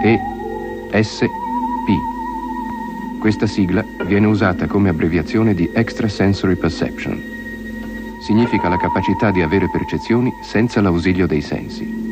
ESP. Questa sigla viene usata come abbreviazione di Extrasensory Perception. Significa la capacità di avere percezioni senza l'ausilio dei sensi.